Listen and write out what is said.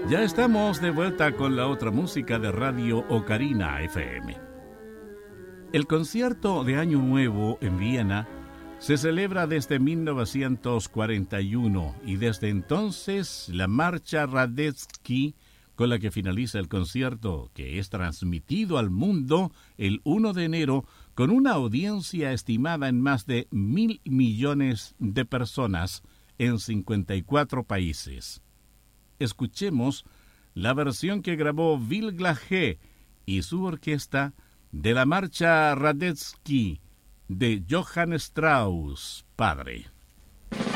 Ya estamos de vuelta con la otra música de Radio Ocarina FM. El concierto de Año Nuevo en Viena se celebra desde 1941 y desde entonces la marcha Radetzky, con la que finaliza el concierto, que es transmitido al mundo el 1 de enero con una audiencia estimada en más de 1.000 millones de personas en 54 países. Escuchemos la versión que grabó Vilglage y su orquesta de la marcha Radetzky de Johann Strauss, padre.